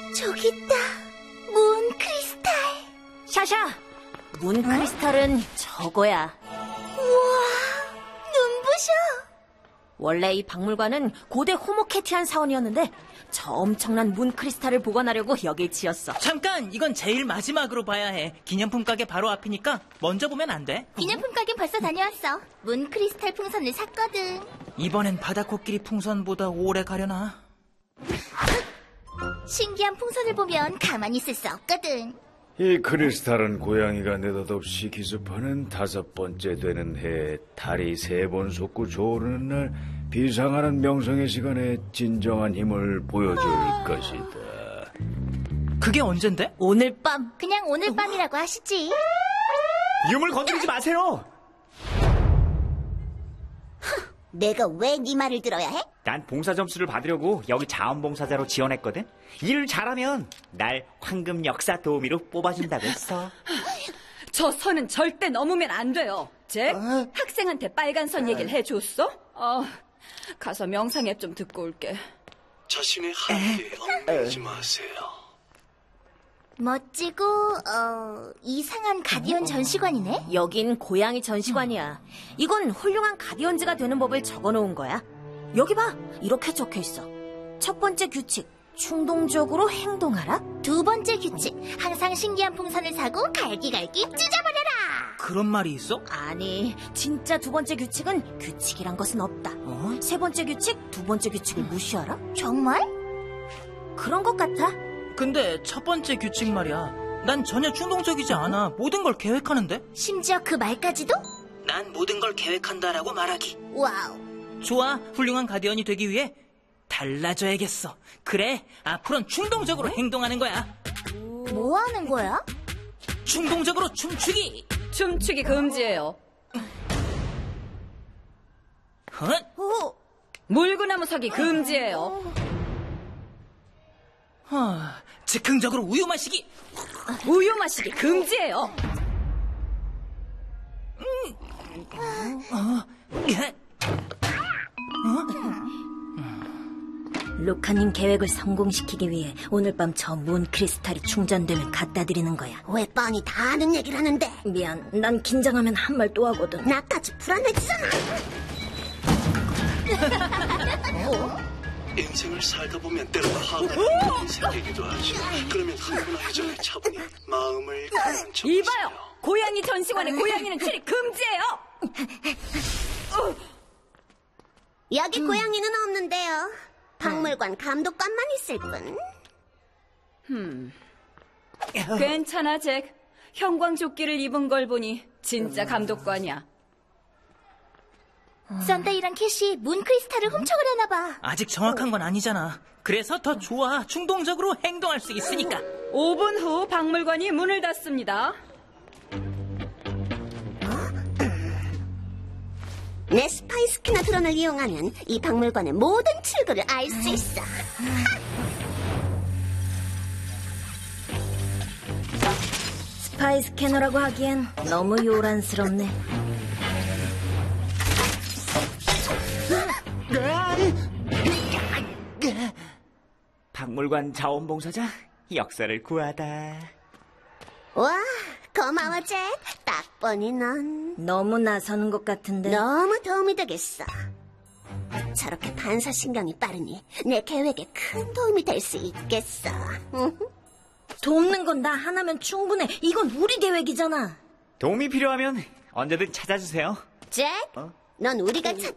저기 있다. 문 크리스탈. 샤샤, 문 크리스탈은 저거야. 우와, 눈부셔. 원래 이 박물관은 고대 호모케티안 사원이었는데 저 엄청난 문 크리스탈을 보관하려고 여길 지었어. 잠깐, 이건 제일 마지막으로 봐야 해. 기념품 가게 바로 앞이니까 먼저 보면 안 돼? 기념품 가게 벌써 다녀왔어. 문 크리스탈 풍선을 샀거든. 이번엔 바다코끼리 풍선보다 오래 가려나? 신기한 풍선을 보면 가만히 있을 수 없거든. 이 크리스탈은 고양이가 느닷없이 기습하는 5번째 되는 해에 달이 3번 솟고 좋으는 날 비상하는 명성의 시간에 진정한 힘을 보여줄 것이다. 그게 언젠데? 오늘 밤. 그냥 오늘 밤이라고 하시지. 유물 건드리지 마세요. 내가 왜 네 말을 들어야 해? 난 봉사 점수를 받으려고 여기 자원봉사자로 지원했거든. 일을 잘하면 날 황금 역사 도우미로 뽑아준다고 했어. 저 선은 절대 넘으면 안 돼요. 잭, 학생한테 빨간 선 얘기를 해줬어? 가서 명상앱 좀 듣고 올게. 자신의 한계에 얽매이지 마세요. 멋지고 이상한 가디언 전시관이네. 여긴 고양이 전시관이야. 이건 훌륭한 가디언즈가 되는 법을 적어놓은 거야. 여기 봐, 이렇게 적혀있어. 첫 번째 규칙, 충동적으로 행동하라. 두 번째 규칙, 항상 신기한 풍선을 사고 갈기갈기 찢어버려라. 그런 말이 있어? 아니, 진짜 두 번째 규칙은 규칙이란 것은 없다. 세 번째 규칙, 두 번째 규칙을 무시하라? 정말? 그런 것 같아. 근데 첫 번째 규칙 말이야. 난 전혀 충동적이지 않아. 모든 걸 계획하는데? 심지어 그 말까지도? 난 모든 걸 계획한다라고 말하기. 와우. 좋아, 훌륭한 가디언이 되기 위해 달라져야겠어. 그래, 앞으로는 충동적으로 행동하는 거야. 뭐 하는 거야? 충동적으로 춤추기. 춤추기 금지예요. 물구나무 서기 금지예요. 즉흥적으로 우유 마시기. 우유 마시기 금지예요. 루카님 계획을 성공시키기 위해 오늘 밤 저 문 크리스탈이 충전되면 갖다 드리는 거야. 왜 뻔히 다 아는 얘기를 하는데? 미안, 난 긴장하면 한 말 또 하거든. 나까지 불안해지잖아. 인생을 살다 보면 때로는 화가 생기기도 하지. 그러면 흥분하기 전에 차분히 마음을 가라앉혀 보세요. 이봐요, 고양이 전시관에 고양이는 출입 금지예요. 여기 고양이는 없는데요. 박물관 감독관만 있을 뿐. 괜찮아, 잭. 형광조끼를 입은 걸 보니 진짜 감독관이야. 썬데이랑 캐시 문 크리스탈을 훔쳐가려나 봐. 아직 정확한 건 아니잖아. 그래서 더 좋아. 충동적으로 행동할 수 있으니까. 5분 후 박물관이 문을 닫습니다. 내 스파이 스캐너 드론을 이용하면 이 박물관의 모든 출구를 알 수 있어. 스파이 스캐너라고 하기엔 너무 요란스럽네. 박물관 자원봉사자 역사를 구하다. 와, 고마워, 잭. 딱 보니 넌 너무 나서는 것 같은데. 너무 도움이 되겠어. 저렇게 반사신경이 빠르니 내 계획에 큰 도움이 될 수 있겠어. 돕는 건 나 하나면 충분해. 이건 우리 계획이잖아. 도움이 필요하면 언제든 찾아주세요. 잭, 넌 우리가 찾던